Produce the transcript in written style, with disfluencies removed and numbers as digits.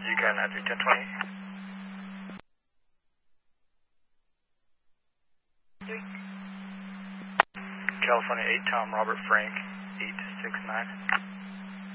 UCAT 931020. California 8, Tom Robert Frank 869.